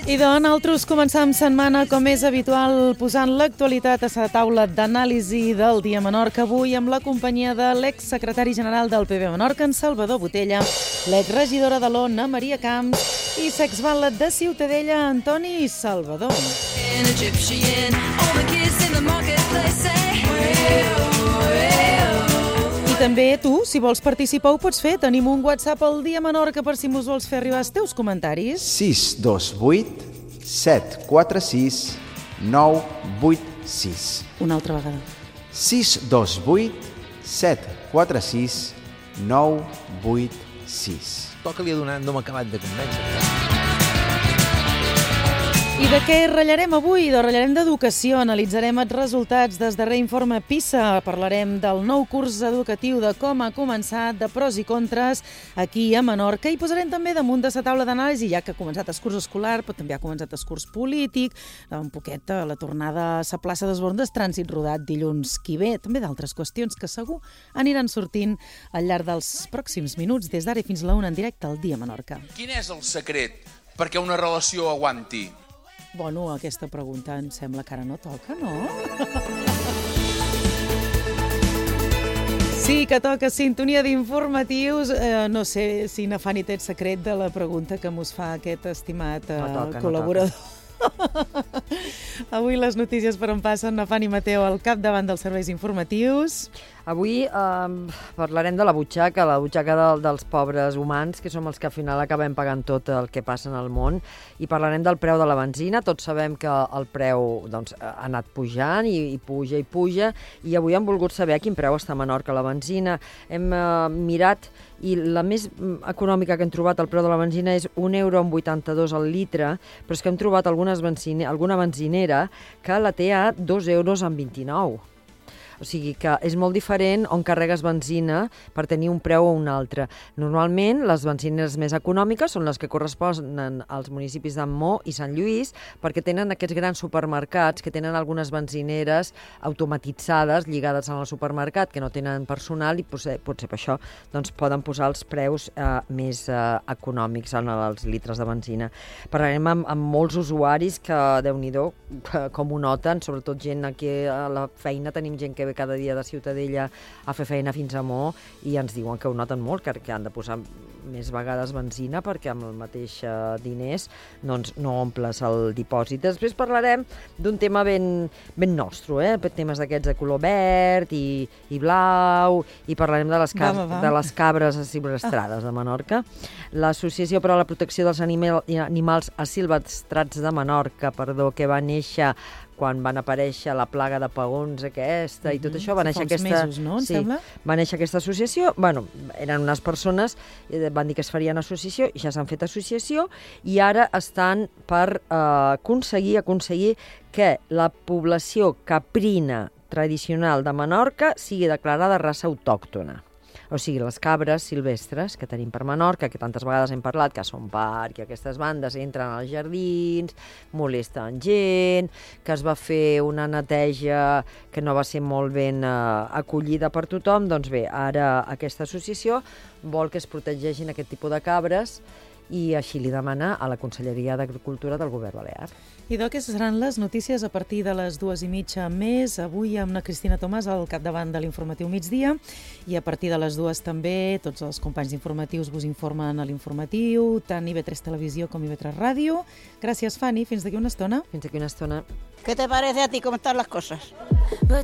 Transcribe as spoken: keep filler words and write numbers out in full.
I doncs nosaltres començam setmana, com és habitual, posant l'actualitat a la taula d'anàlisi del Dia Menorca, avui amb la companyia de l'exsecretari general del P B Menorca, en Salvador Botella, l'exregidora de l'O N, Maria Camps, i l'exbatlet de Ciutadella, Antoni Salvador. I també tu, si vols participar, ho pots fer. Tenim un WhatsApp al Dia Menorca per si mos vols fer arribar els teus comentaris. sis dos vuit set quatre sis nou vuit sis. Una altra vegada. sis dos vuit set quatre sis nou vuit sis. Toca-li a donar, no m'ha acabat de convèncer. I de què ratllarem avui? Doncs ratllarem d'educació, analitzarem els resultats del darrer informe PISA, parlarem del nou curs educatiu, de com ha començat, de pros i contres aquí a Menorca, i posarem també damunt de la taula d'anàlisi, ja que ha començat el curs escolar, però també ha començat el curs polític, un poquet la tornada a la plaça d'Esborn del trànsit rodat dilluns qui ve, també d'altres qüestions que segur aniran sortint al llarg dels pròxims minuts, des d'ara fins a la una en directe al Dia Menorca. Quin és el secret perquè una relació aguanti? Bueno, aquesta pregunta em sembla que ara no toca, no? Sí que toca sintonia d'informatius. Eh, no sé si n'afani té el secret de la pregunta que mos fa aquest estimat eh, no toca, col·laborador. No Avui les notícies per on passen, Nafani Mateo al capdavant dels serveis informatius. Avui eh, parlarem de la butxaca, la butxaca de, dels pobres humans, que som els que al final acabem pagant tot el que passa en el món, i parlarem del preu de la benzina. Tots sabem que el preu doncs, ha anat pujant i, i puja i puja, i avui hem volgut saber a quin preu està a Menorca la benzina. Hem eh, mirat, i la més econòmica que hem trobat, el preu de la benzina, és un euro amb vuitanta-dos al litre, però és que hem trobat algunes benzine, alguna benzinera que la té a dos euros amb vint-i-nou. O sigui que és molt diferent on carregues benzina per tenir un preu o un altre. Normalment, les benzineres més econòmiques són les que corresponen als municipis d'Ammó i Sant Lluís, perquè tenen aquests grans supermercats que tenen algunes benzineres automatitzades lligades al supermercat, que no tenen personal, i potser, potser per això doncs, poden posar els preus eh, més eh, econòmics en els litres de benzina. Parlarem amb, amb molts usuaris que, Déu-n'hi-do, com ho noten, sobretot gent aquí a la feina, tenim gent que ve cada dia de Ciutadella a fer feina fins a Mo, i ens diuen que ho noten molt, que han de posar més vegades benzina perquè amb el mateix diners doncs, no omples el dipòsit. Després parlarem d'un tema ben, ben nostre, eh? Temes d'aquests de color verd i, i blau, i parlarem de les, vam, vam. de les cabres asilvestrades de Menorca. L'Associació per a la Protecció dels Animal, Animals Asilvestrats de Menorca, perdó, que va néixer quan van aparèixer la plaga de pagons aquesta i tot mm-hmm. això, va néixer aquesta... mesos, no? Em sí, sembla? Va néixer aquesta associació, bueno, eren unes persones, van dir que es farien associació, i ja s'han fet associació, i ara estan per eh, aconseguir, aconseguir que la població caprina tradicional de Menorca sigui declarada raça autòctona. O sigui, les cabres silvestres que tenim per Menorca, que tantes vegades hem parlat, que són parc i aquestes bandes entren als jardins, molesten gent, que es va fer una neteja que no va ser molt ben eh, acollida per tothom. Doncs bé, ara aquesta associació vol que es protegeixin aquest tipus de cabres, i així li demana a la Conselleria d'Agricultura del Govern Balear. I d'aquestes seran les notícies a partir de les dues i mitja més, avui amb la Cristina Tomàs al capdavant de l'informatiu migdia, i a partir de les dues també tots els companys informatius vos informen a l'informatiu, tant I V tres Televisió com I V tres Ràdio. Gràcies, Fanny, fins d'aquí una estona. Fins d'aquí una estona. ¿Qué te parece a ti cómo están las cosas?